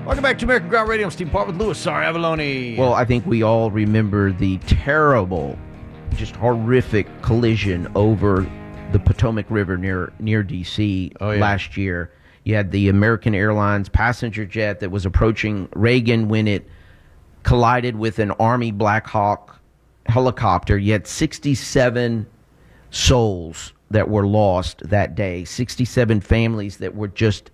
Welcome back to American Ground Radio. I'm Steve Parr with Louis Avalone. Well, I think we all remember the terrible, just horrific collision over the Potomac River near D.C. Last year. You had the American Airlines passenger jet that was approaching Reagan when it collided with an Army Black Hawk helicopter. You had 67 souls that were lost that day, 67 families that were just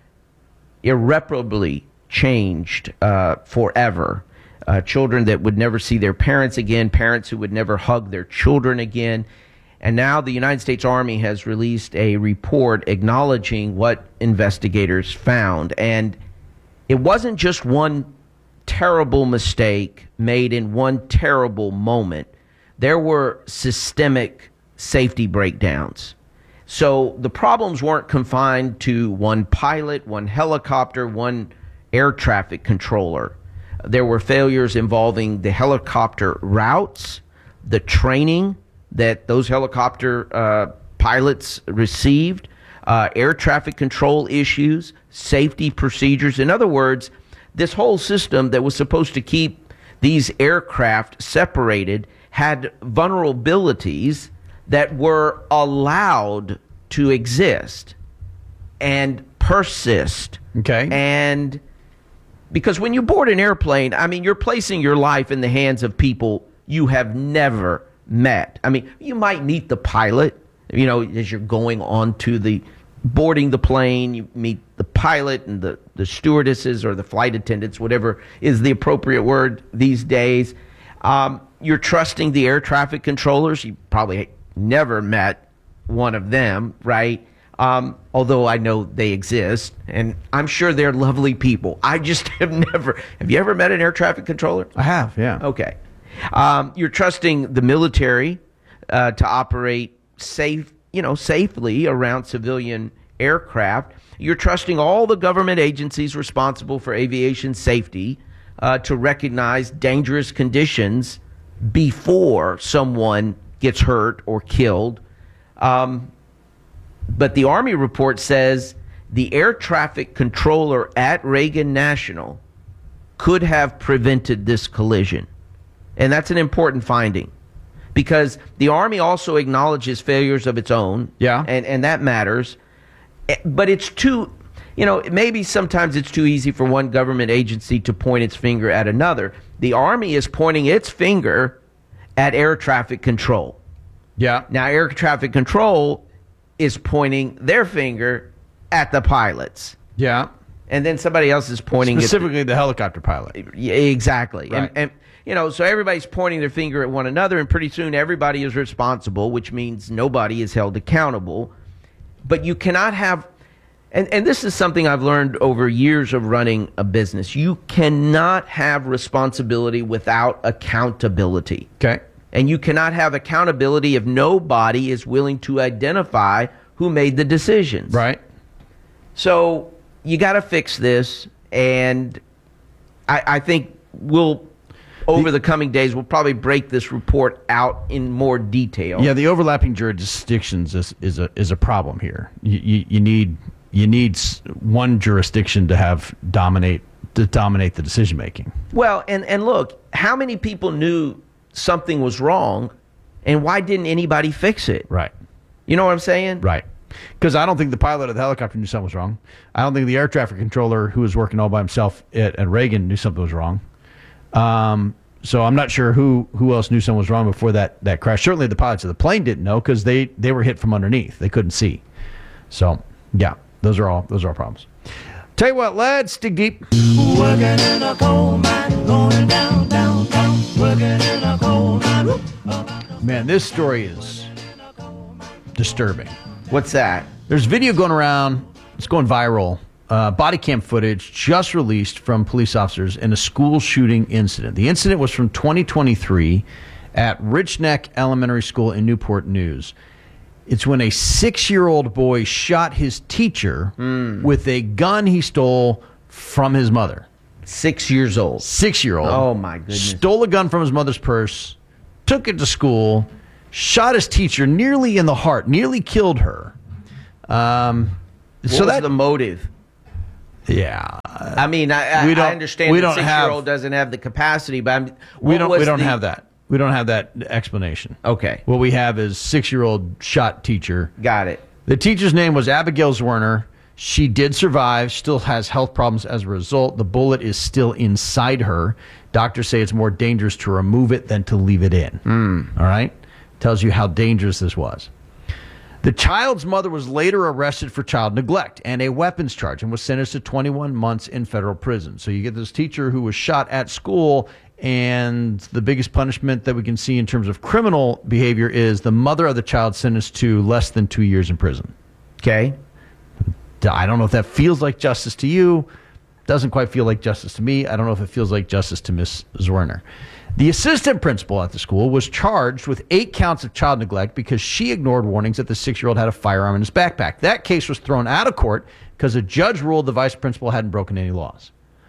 irreparably changed forever. Children that would never see their parents again, parents who would never hug their children again. And now the United States Army has released a report acknowledging what investigators found. And it wasn't just one terrible mistake made in one terrible moment. There were systemic safety breakdowns. So the problems weren't confined to one pilot, one helicopter, one air traffic controller. There were failures involving the helicopter routes, the training that those helicopter pilots received, air traffic control issues, safety procedures. In other words, this whole system that was supposed to keep these aircraft separated had vulnerabilities that were allowed to exist and persist. Okay. And because when you board an airplane, I mean, you're placing your life in the hands of people you have never met. I mean, you might meet the pilot, you know, as you're going on to the boarding the plane, you meet the pilot and the stewardesses or the flight attendants, whatever is the appropriate word these days. You're trusting the air traffic controllers. You probably never met one of them, right? Although I know they exist, and I'm sure they're lovely people. I just have never. Have you ever met an air traffic controller? I have, yeah. Okay. You're trusting the military to operate safely around civilian aircraft. You're trusting all the government agencies responsible for aviation safety to recognize dangerous conditions before someone gets hurt or killed. But the Army report says the air traffic controller at Reagan National could have prevented this collision. And that's an important finding because the Army also acknowledges failures of its own. Yeah. And that matters. But it's too, maybe sometimes it's too easy for one government agency to point its finger at another. The Army is pointing its finger at air traffic control. Yeah. Now, air traffic control is pointing their finger at the pilots. Yeah. And then somebody else is pointing specifically the helicopter pilot. Yeah, exactly. Right. And so everybody's pointing their finger at one another, and pretty soon everybody is responsible, which means nobody is held accountable. But you cannot have, and this is something I've learned over years of running a business, you cannot have responsibility without accountability. Okay. And you cannot have accountability if nobody is willing to identify who made the decisions. Right. So you got to fix this, and I think over the coming days, we'll probably break this report out in more detail. Yeah, the overlapping jurisdictions is a problem here. You need one jurisdiction to dominate the decision making. Well, and look, how many people knew something was wrong, and why didn't anybody fix it? Right. You know what I'm saying? Right. Because I don't think the pilot of the helicopter knew something was wrong. I don't think the air traffic controller who was working all by himself at Reagan knew something was wrong. So I'm not sure who else knew something was wrong before that crash. Certainly the pilots of the plane didn't know because they were hit from underneath. They couldn't see. So, yeah, those are all problems. Tell you what, let's dig deep. Working in a coal mine, going down, down, down. Working in a coal mine. Man, this story is disturbing. What's that? There's video going around. It's going viral. Body cam footage just released from police officers in a school shooting incident. The incident was from 2023 at Rich Neck Elementary School in Newport News. It's when a 6-year-old boy shot his teacher with a gun he stole from his mother. 6 years old. 6-year-old. Oh, my goodness. Stole a gun from his mother's purse, took it to school, shot his teacher nearly in the heart, nearly killed her. What was the motive? Yeah. I mean, I understand we the don't 6-year-old doesn't have the capacity, but we don't have that. We don't have that explanation. Okay. What we have is 6-year-old shot teacher. Got it. The teacher's name was Abigail Zwerner. She did survive, still has health problems as a result. The bullet is still inside her. Doctors say it's more dangerous to remove it than to leave it in. All right? Tells you how dangerous this was. The child's mother was later arrested for child neglect and a weapons charge and was sentenced to 21 months in federal prison. So you get this teacher who was shot at school, and the biggest punishment that we can see in terms of criminal behavior is the mother of the child sentenced to less than 2 years in prison. Okay. I don't know if that feels like justice to you. Doesn't quite feel like justice to me. I don't know if it feels like justice to Miss Zwerner. The assistant principal at the school was charged with 8 counts of child neglect because she ignored warnings that the 6-year-old had a firearm in his backpack. That case was thrown out of court because a judge ruled the vice principal hadn't broken any laws.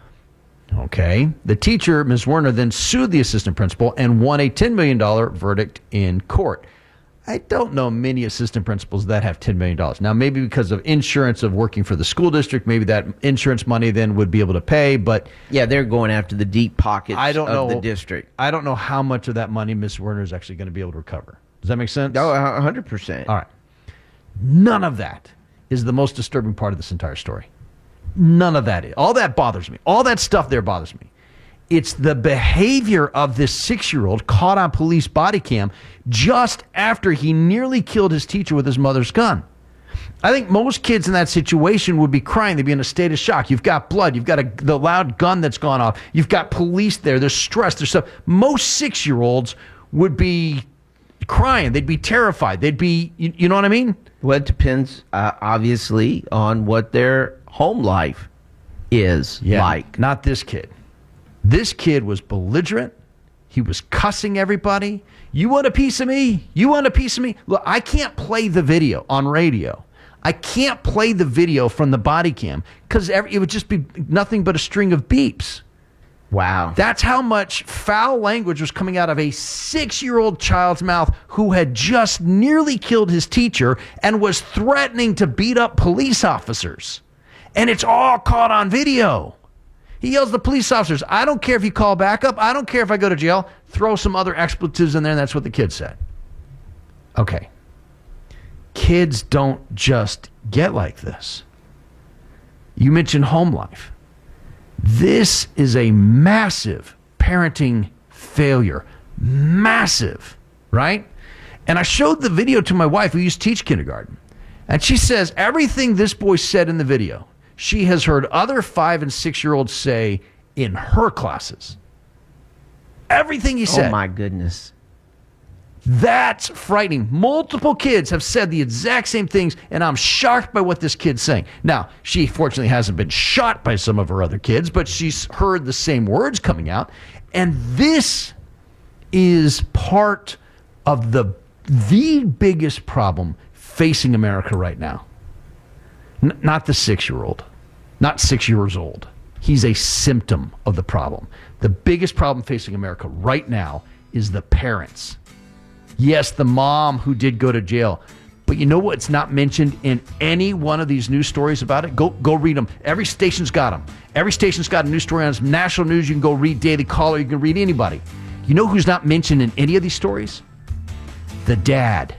Okay. The teacher, Ms. Werner, then sued the assistant principal and won a $10 million verdict in court. I don't know many assistant principals that have $10 million. Now, maybe because of insurance of working for the school district, maybe that insurance money then would be able to pay, but... Yeah, they're going after the deep pockets of the district. I don't know how much of that money Ms. Werner is actually going to be able to recover. Does that make sense? Oh, 100%. All right. None of that is the most disturbing part of this entire story. None of that is. All that bothers me. All that stuff there bothers me. It's the behavior of this 6-year-old caught on police body cam just after he nearly killed his teacher with his mother's gun. I think most kids in that situation would be crying. They'd be in a state of shock. You've got blood. You've got the loud gun that's gone off. You've got police there. There's stress. There's stuff. Most 6-year-olds would be crying. They'd be terrified. They'd be, you know what I mean? Well, it depends, obviously, on what their home life is like. Not this kid. This kid was belligerent. He was cussing everybody. You want a piece of me? You want a piece of me? Look, I can't play the video on radio. I can't play the video from the body cam because it would just be nothing but a string of beeps. Wow. That's how much foul language was coming out of a 6-year-old child's mouth who had just nearly killed his teacher and was threatening to beat up police officers. And it's all caught on video. He yells at the police officers, I don't care if you call backup. I don't care if I go to jail. Throw some other expletives in there, and that's what the kid said. Okay. Kids don't just get like this. You mentioned home life. This is a massive parenting failure. Massive, right? And I showed the video to my wife who used to teach kindergarten. And she says everything this boy said in the video, she has heard other 5- and 6-year-olds say in her classes. Everything he said. Oh, my goodness. That's frightening. Multiple kids have said the exact same things, and I'm shocked by what this kid's saying. Now, she fortunately hasn't been shot by some of her other kids, but she's heard the same words coming out. And this is part of the biggest problem facing America right now. Not the 6-year-old, not 6 years old. He's a symptom of the problem. The biggest problem facing America right now is the parents. Yes, the mom who did go to jail. But you know what's not mentioned in any one of these news stories about it? Go read them. Every station's got them. Every station's got a news story on it. National news. You can go read Daily Caller. You can read anybody. You know who's not mentioned in any of these stories? The dad.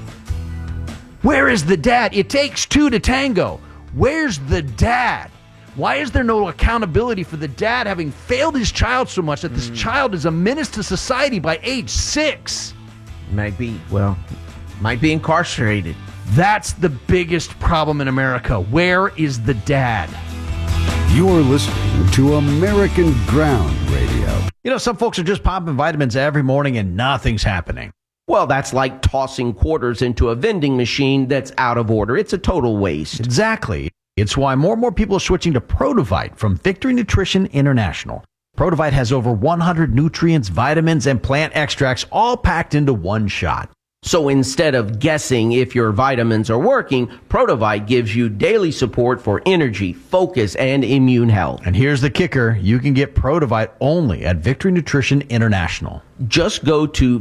Where is the dad? It takes 2 to tango. Where's the dad? Why is there no accountability for the dad having failed his child so much that this child is a menace to society by age 6? Might be incarcerated. That's the biggest problem in America. Where is the dad? You're listening to American Ground Radio. You know, some folks are just popping vitamins every morning and nothing's happening. Well, that's like tossing quarters into a vending machine that's out of order. It's a total waste. Exactly. It's why more and more people are switching to Produvite from Victory Nutrition International. Produvite has over 100 nutrients, vitamins, and plant extracts all packed into one shot. So instead of guessing if your vitamins are working, Protovite gives you daily support for energy, focus, and immune health. And here's the kicker. You can get Protovite only at Victory Nutrition International. Just go to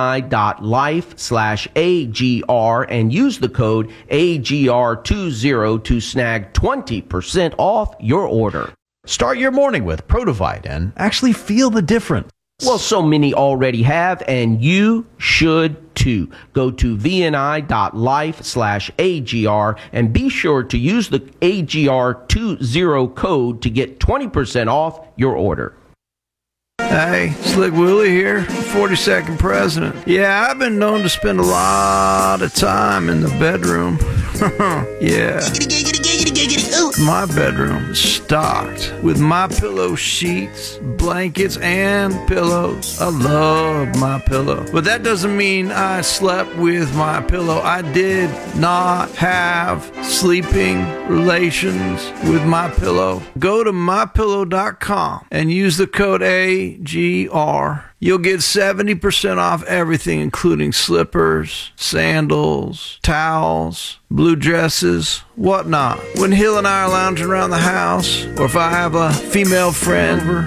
vni.life/AGR and use the code AGR20 to snag 20% off your order. Start your morning with Protovite and actually feel the difference. Well, so many already have, and you should too. Go to vni.life/AGR and be sure to use the AGR20 code to get 20% off your order. Hey, Slick Willie here, 42nd president. Yeah, I've been known to spend a lot of time in the bedroom. Yeah. My bedroom is stocked with MyPillow sheets, blankets, and pillows. I love MyPillow. But that doesn't mean I slept with MyPillow. I did not have sleeping relations with MyPillow. Go to MyPillow.com and use the code AGR. You'll get 70% off everything, including slippers, sandals, towels, blue dresses, whatnot. When Hill and I are lounging around the house, or if I have a female friend over,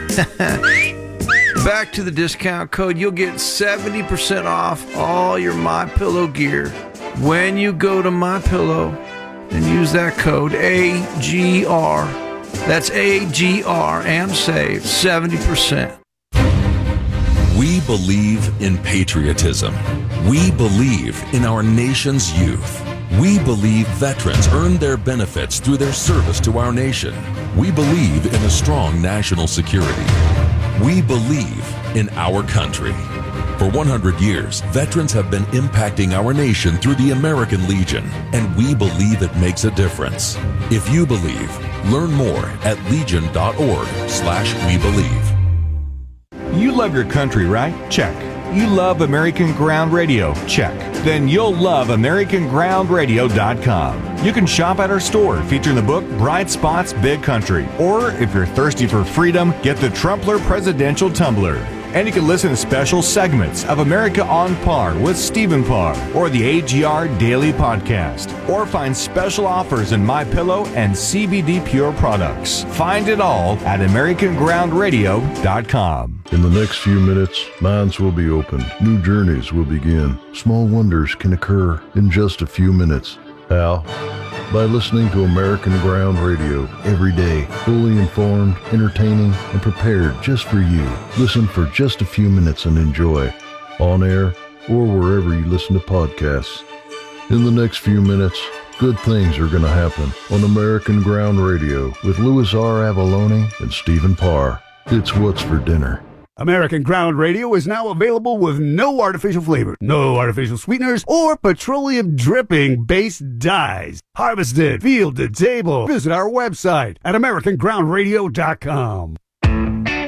back to the discount code, you'll get 70% off all your MyPillow gear when you go to MyPillow and use that code AGR. That's AGR and save 70%. We believe in patriotism. We believe in our nation's youth. We believe veterans earn their benefits through their service to our nation. We believe in a strong national security. We believe in our country. For 100 years, veterans have been impacting our nation through the American Legion, and we believe it makes a difference. If you believe, learn more at legion.org/webelieve. You love your country, right? Check. You love American Ground Radio? Check. Then you'll love AmericanGroundRadio.com. You can shop at our store featuring the book Bright Spots, Big Country. Or if you're thirsty for freedom, get the Trumpler Presidential Tumbler. And you can listen to special segments of America on Par with Stephen Parr or the AGR Daily Podcast. Or find special offers in MyPillow and CBD Pure products. Find it all at AmericanGroundRadio.com. In the next few minutes, minds will be opened. New journeys will begin. Small wonders can occur in just a few minutes. How? By listening to American Ground Radio every day. Fully informed, entertaining, and prepared just for you. Listen for just a few minutes and enjoy. On air or wherever you listen to podcasts. In the next few minutes, good things are going to happen on American Ground Radio with Louis R. Avalone and Stephen Parr. It's What's for Dinner. American Ground Radio is now available with no artificial flavor, no artificial sweeteners, or petroleum dripping based dyes. Harvested, field to table. Visit our website at AmericanGroundRadio.com.